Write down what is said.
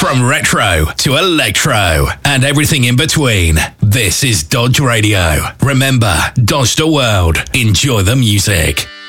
From retro to electro and everything in between, this is Dodge Radio. Remember, Dodge the world. Enjoy the music.